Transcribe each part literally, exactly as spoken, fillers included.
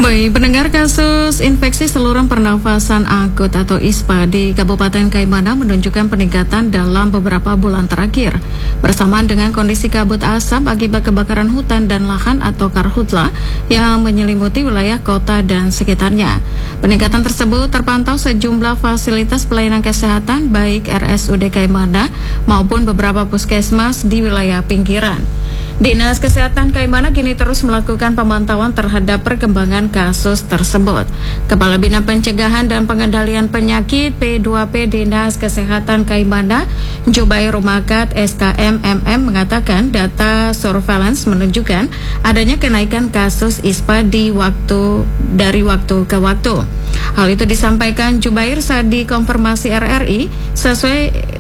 Baik, pendengar, kasus infeksi saluran pernafasan akut atau I S P A di Kabupaten Kaimana menunjukkan peningkatan dalam beberapa bulan terakhir. Bersamaan dengan kondisi kabut asap akibat kebakaran hutan dan lahan atau karhutla yang menyelimuti wilayah kota dan sekitarnya. Peningkatan tersebut terpantau sejumlah fasilitas pelayanan kesehatan baik R S U D Kaimana maupun beberapa puskesmas di wilayah pinggiran. Dinas Kesehatan Kaimana kini terus melakukan pemantauan terhadap perkembangan kasus tersebut. Kepala Bina Pencegahan dan Pengendalian Penyakit P dua P Dinas Kesehatan Kaimana, Jubair Rumakat S K M M M mengatakan data surveillance menunjukkan adanya kenaikan kasus I S P A di waktu dari waktu ke waktu. Hal itu disampaikan Jubair saat dikonfirmasi R R I sesuai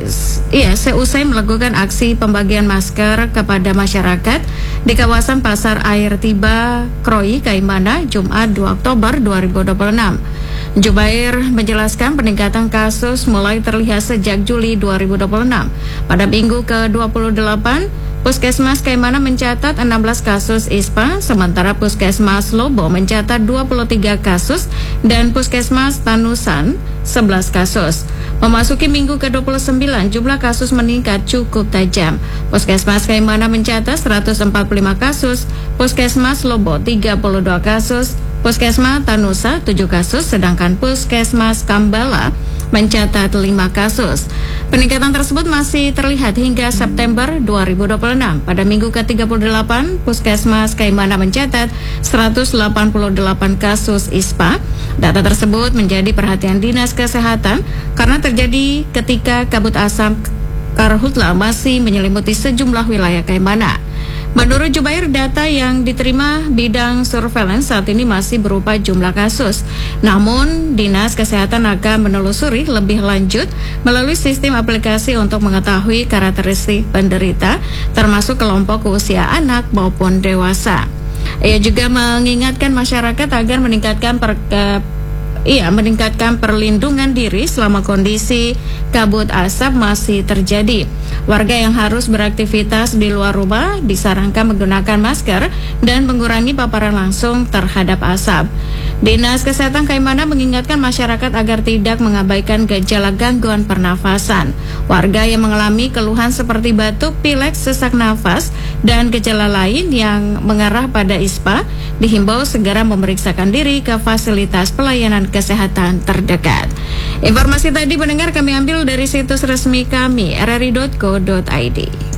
iya seusai melakukan aksi pembagian masker kepada masyarakat di kawasan Pasar Air Tiba Kroi Kaimana Jumat dua Oktober dua ribu dua puluh enam. Jubair menjelaskan peningkatan kasus mulai terlihat sejak Juli dua ribu dua puluh enam. Pada minggu ke dua puluh delapan, Puskesmas Kaimana mencatat enam belas kasus I S P A, sementara Puskesmas Lobo mencatat dua puluh tiga kasus dan Puskesmas Tanusan sebelas kasus. Memasuki minggu ke dua puluh sembilan, jumlah kasus meningkat cukup tajam. Puskesmas Kaimana mencatat seratus empat puluh lima kasus, Puskesmas Lobo tiga puluh dua kasus, Puskesmas Tanusa tujuh kasus, sedangkan Puskesmas Kambala mencatat lima kasus. Peningkatan tersebut masih terlihat hingga September dua ribu dua puluh enam. Pada minggu ke tiga puluh delapan, Puskesmas Kaimana mencatat seratus delapan puluh delapan kasus I S P A. Data tersebut menjadi perhatian Dinas Kesehatan karena terjadi ketika kabut asap karhutla masih menyelimuti sejumlah wilayah Kaimana. Menurut Jubair, data yang diterima bidang surveillance saat ini masih berupa jumlah kasus. Namun, Dinas Kesehatan akan menelusuri lebih lanjut melalui sistem aplikasi untuk mengetahui karakteristik penderita, termasuk kelompok usia anak maupun dewasa. Ia juga mengingatkan masyarakat agar meningkatkan per, ke, iya, meningkatkan perlindungan diri selama kondisi kabut asap masih terjadi. Warga yang harus beraktivitas di luar rumah disarankan menggunakan masker dan mengurangi paparan langsung terhadap asap. Dinas Kesehatan Kaimana mengingatkan masyarakat agar tidak mengabaikan gejala gangguan pernafasan. Warga yang mengalami keluhan seperti batuk, pilek, sesak nafas, dan gejala lain yang mengarah pada I S P A dihimbau segera memeriksakan diri ke fasilitas pelayanan kesehatan terdekat. Informasi tadi pendengar kami ambil dari situs resmi kami r r i dot co dot i d.